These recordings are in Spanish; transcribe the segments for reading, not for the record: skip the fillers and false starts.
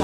vergüenza.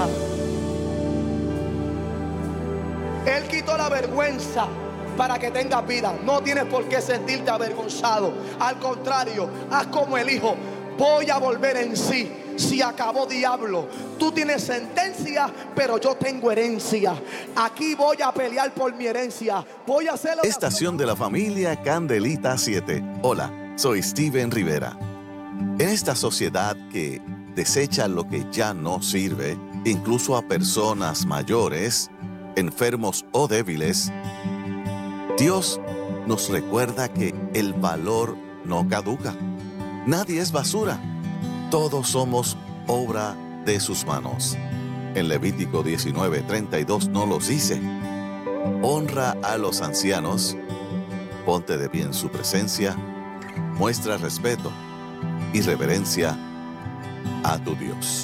Él quitó la vergüenza para que tengas vida. No tienes por qué sentirte avergonzado. Al contrario, haz como el hijo. Voy a volver en sí. Si acabó diablo, tú tienes sentencia, pero yo tengo herencia. Aquí voy a pelear por mi herencia. Voy a hacerlo. Estación de la familia Candelita 7. Hola, soy Steven Rivera. En esta sociedad que desecha lo que ya no sirve, incluso a personas mayores, enfermos o débiles, Dios nos recuerda que el valor no caduca. Nadie es basura. Todos somos obra de sus manos. En Levítico 19:32 nos los dice: honra a los ancianos, ponte de pie en su presencia, muestra respeto y reverencia a tu Dios.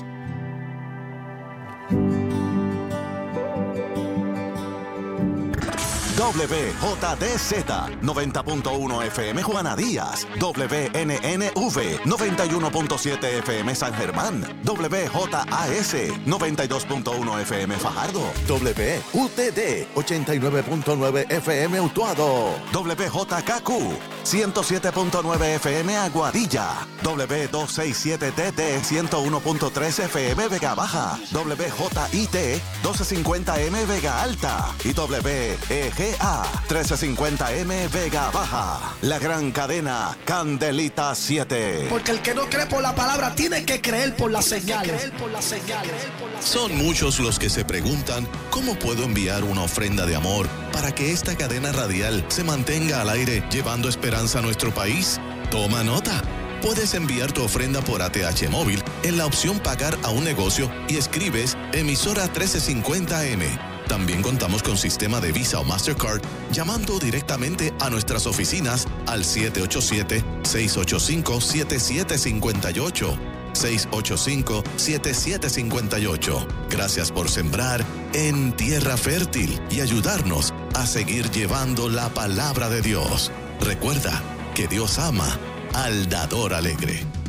WJDZ 90.1 FM Juana Díaz, WNNV 91.7 FM San Germán, WJAS 92.1 FM Fajardo, WUTD 89.9 FM Utuado, WJKQ 107.9 FM Aguadilla, W267TT 101.3 FM Vega Baja, WJIT 1250M Vega Alta y WEGA 1350M Vega Baja. La gran cadena Candelita 7. Porque el que no cree por la palabra tiene que creer por las señales. Son muchos los que se preguntan cómo puedo enviar una ofrenda de amor para que esta cadena radial se mantenga al aire llevando esperanza a nuestro país. Toma nota. Puedes enviar tu ofrenda por ATH móvil en la opción pagar a un negocio y escribes emisora 1350M. También contamos con sistema de Visa o Mastercard llamando directamente a nuestras oficinas al 787-685-7758. 685-7758. Gracias por sembrar en tierra fértil y ayudarnos a seguir llevando la palabra de Dios. Recuerda que Dios ama al dador alegre.